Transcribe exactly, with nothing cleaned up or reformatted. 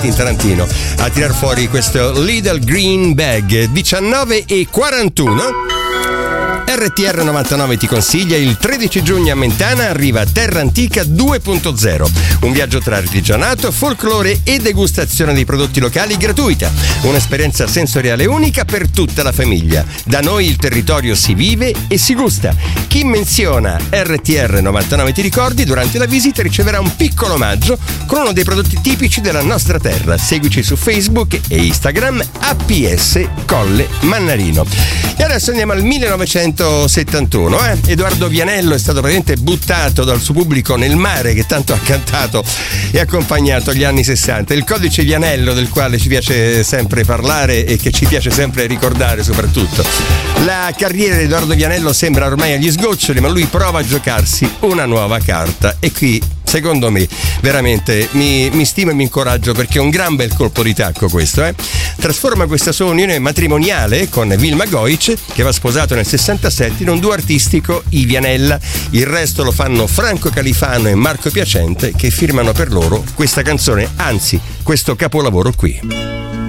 in Tarantino a tirar fuori questo Little Green Bag. Diciannove e quarantuno. R T R novantanove ti consiglia: il tredici giugno a Mentana arriva Terra Antica due punto zero, un viaggio tra artigianato, folklore e degustazione dei prodotti locali gratuita, un'esperienza sensoriale unica per tutta la famiglia. Da noi il territorio si vive e si gusta. Chi menziona R T R novantanove ti ricordi durante la visita riceverà un piccolo omaggio con uno dei prodotti tipici della nostra terra. Seguici su Facebook e Instagram A P S Colle Mannarino. E adesso andiamo al millenovecentosettantuno. Eh? Edoardo Vianello è stato praticamente buttato dal suo pubblico nel mare che tanto ha cantato e accompagnato gli anni sessanta. Il codice Vianello, del quale ci piace sempre parlare e che ci piace sempre ricordare soprattutto. La carriera di Edoardo Vianello sembra ormai agli sgoccioli, ma lui prova a giocarsi una nuova carta e qui, secondo me, veramente mi, mi stimo e mi incoraggio, perché è un gran bel colpo di tacco questo. Eh? Trasforma questa sua unione matrimoniale con Vilma Goic, che va sposato nel sessantasette, in un duo artistico, i Vianella. Il resto lo fanno Franco Califano e Marco Piacente, che firmano per loro questa canzone, anzi questo capolavoro qui.